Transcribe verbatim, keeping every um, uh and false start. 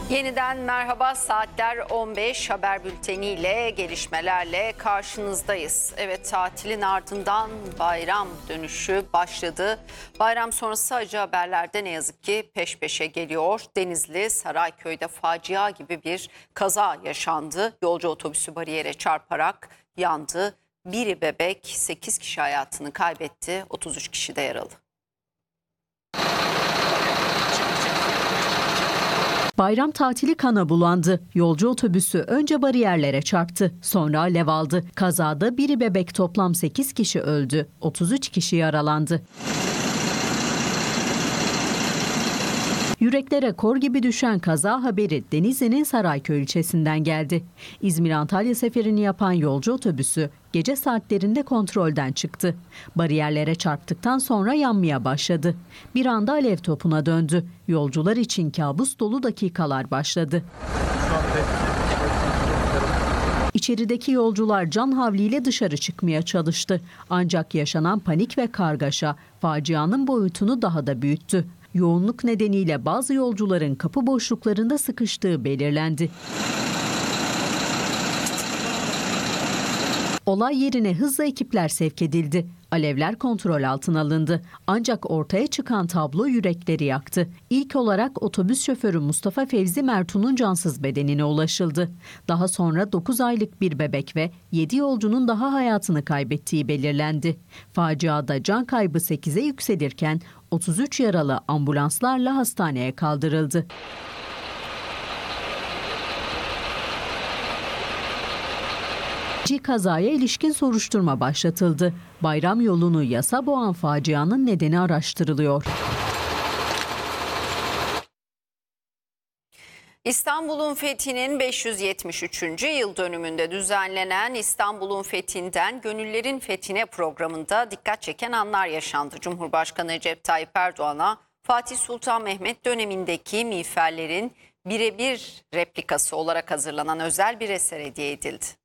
Yeniden merhaba, saatler on beş, haber bülteniyle, gelişmelerle karşınızdayız. Evet, tatilin ardından bayram dönüşü başladı. Bayram sonrası acı haberlerde ne yazık ki peş peşe geliyor. Denizli Sarayköy'de facia gibi bir kaza yaşandı. Yolcu otobüsü bariyere çarparak yandı. Biri bebek, sekiz kişi hayatını kaybetti, otuz üç kişi de yaralı. Bayram tatili kana bulandı. Yolcu otobüsü önce bariyerlere çarptı, sonra alev aldı. Kazada biri bebek, toplam sekiz kişi öldü, otuz üç kişi yaralandı. Yüreklere kor gibi düşen kaza haberi Denizli'nin Sarayköy ilçesinden geldi. İzmir-Antalya seferini yapan yolcu otobüsü gece saatlerinde kontrolden çıktı. Bariyerlere çarptıktan sonra yanmaya başladı. Bir anda alev topuna döndü. Yolcular için kabus dolu dakikalar başladı. İçerideki yolcular can havliyle dışarı çıkmaya çalıştı. Ancak yaşanan panik ve kargaşa facianın boyutunu daha da büyüttü. Yoğunluk nedeniyle bazı yolcuların kapı boşluklarında sıkıştığı belirlendi. Olay yerine hızla ekipler sevk edildi. Alevler kontrol altına alındı. Ancak ortaya çıkan tablo yürekleri yaktı. İlk olarak otobüs şoförü Mustafa Fevzi Mertun'un cansız bedenine ulaşıldı. Daha sonra dokuz aylık bir bebek ve yedi yolcunun daha hayatını kaybettiği belirlendi. Faciada can kaybı sekize yükselirken otuz üç yaralı ambulanslarla hastaneye kaldırıldı. Kazaya ilişkin soruşturma başlatıldı. Bayram yolunu yasa boğan facianın nedeni araştırılıyor. İstanbul'un fethinin beş yüz yetmiş üçüncü yıl dönümünde düzenlenen İstanbul'un Fethi'nden Gönüllerin Fethine programında dikkat çeken anlar yaşandı. Cumhurbaşkanı Recep Tayyip Erdoğan'a Fatih Sultan Mehmet dönemindeki miğferlerin birebir replikası olarak hazırlanan özel bir eser hediye edildi.